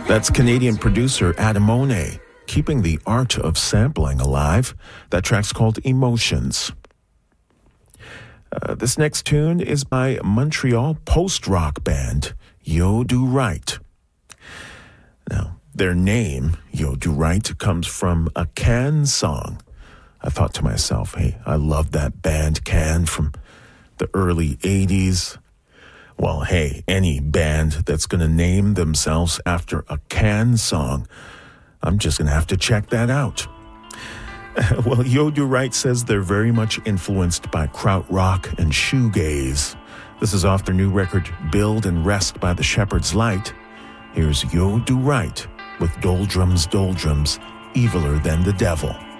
That's Canadian producer Adam Monet, keeping the art of sampling alive. That track's called Emotions. This next tune is by Montreal post-rock band Yo Do Right. Now, their name, Yo Do Right, comes from a Can song. I thought to myself, hey, I love that band Can from the early 80s. Well, hey, any band that's going to name themselves after a Can song, I'm just going to have to check that out. Well, Yo Do Right says they're very much influenced by krautrock and shoegaze. This is off their new record, Build and Rest by the Shepherd's Light. Here's Yo Do Right with Doldrums, Doldrums, Eviler Than the Devil.